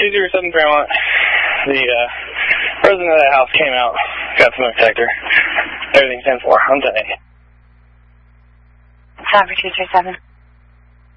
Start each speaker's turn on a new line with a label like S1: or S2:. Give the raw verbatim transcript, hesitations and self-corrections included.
S1: two zero seven Fairmont. The uh, resident of that house came out, got smoke detector. Everything's ten four. I'm ten eight.
S2: Tower two three seven.